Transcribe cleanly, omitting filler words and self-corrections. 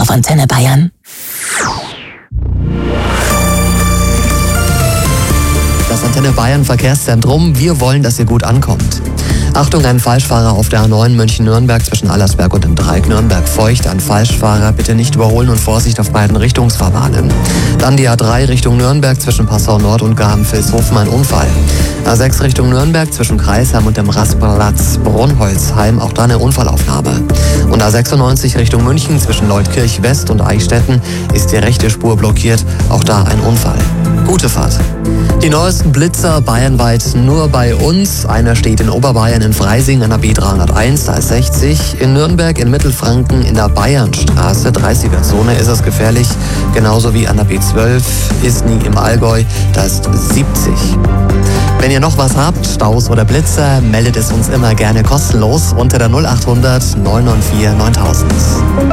auf Antenne Bayern. Das Antenne Bayern Verkehrszentrum. Wir wollen, dass ihr gut ankommt. Achtung, ein Falschfahrer auf der A9 München-Nürnberg zwischen Allersberg und dem Dreieck Nürnberg-Feucht. Ein Falschfahrer, bitte nicht überholen und Vorsicht auf beiden Richtungsfahrbahnen. Dann die A3 Richtung Nürnberg zwischen Passau Nord und Graben-Vilshofen, ein Unfall. A6 Richtung Nürnberg zwischen Kreisheim und dem Rastplatz Bronnholzheim, auch da eine Unfallaufnahme. Und A96 Richtung München zwischen Leutkirch West und Eichstätten ist die rechte Spur blockiert, auch da ein Unfall. Gute Fahrt. Die neuesten Blitzer bayernweit nur bei uns. Einer steht in Oberbayern in Freising an der B301, da ist 60. In Nürnberg in Mittelfranken in der Bayernstraße, 30er-Zone, ist es gefährlich. Genauso wie an der B12, Isny im Allgäu, da ist 70. Wenn ihr noch was habt, Staus oder Blitzer, meldet es uns immer gerne kostenlos unter der 0800 994 9000.